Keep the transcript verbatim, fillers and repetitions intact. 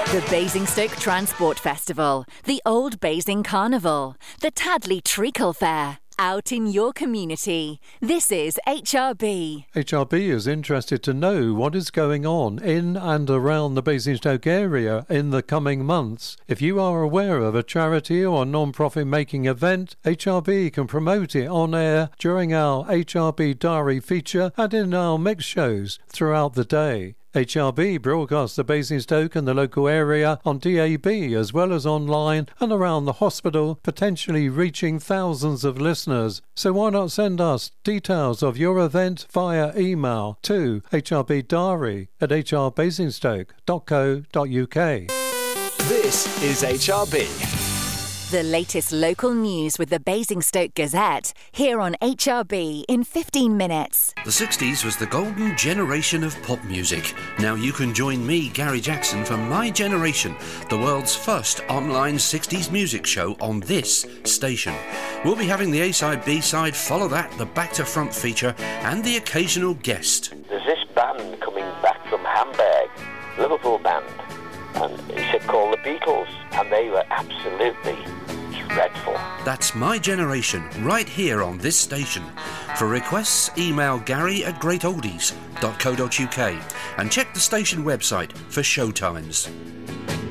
The Basingstoke Transport Festival, the Old Basing Carnival, the Tadley Treacle Fair. Out in your community. This is H R B. H R B is interested to know what is going on in and around the Basingstoke area in the coming months. If you are aware of a charity or non-profit making event, H R B can promote it on air during our H R B Diary feature and in our mix shows throughout the day. H R B broadcasts the Basingstoke and the local area on D A B as well as online and around the hospital, potentially reaching thousands of listeners. So why not send us details of your event via email to hrbdiary at h r basingstoke dot co dot u k. This is H R B. The latest local news with the Basingstoke Gazette, here on H R B in fifteen minutes. The sixties was the golden generation of pop music. Now you can join me, Gary Jackson, for My Generation, the world's first online sixties music show on this station. We'll be having the A-side, B-side, follow that, the back to front feature, and the occasional guest. There's this band coming back from Hamburg, Liverpool band, and he said call the Beatles, and they were absolutely dreadful. That's My Generation, right here on this station. For requests, email gary at great oldies dot co dot u k and check the station website for showtimes.